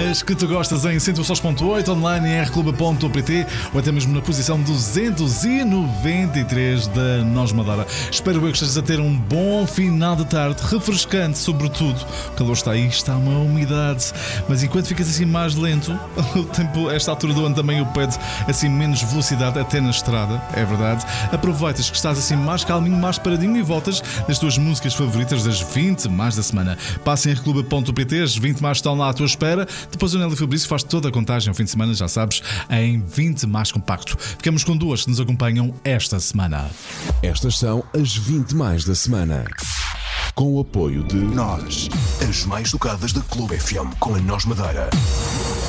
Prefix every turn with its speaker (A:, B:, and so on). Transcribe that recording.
A: músicas que tu gostas em 106.8, online em rclub.pt ou até mesmo na posição 293 da Nós Madeira. Espero eu que estejas a ter um bom final de tarde, refrescante sobretudo. O calor está aí, está uma umidade, mas enquanto ficas assim mais lento, o tempo, esta altura do ano também o pede assim menos velocidade até na estrada, é verdade. Aproveitas que estás assim mais calminho, mais paradinho e voltas das tuas músicas favoritas das 20 mais da semana. Passa em rclub.pt, as 20 mais estão lá à tua espera. Depois o Nelly Fabrício faz toda a contagem ao fim de semana, já sabes, em 20 mais compacto. Ficamos com duas que nos acompanham esta semana.
B: Estas são as 20 mais da semana. Com o apoio de
C: Nós, as mais tocadas da Clube FM com a Nós Madeira.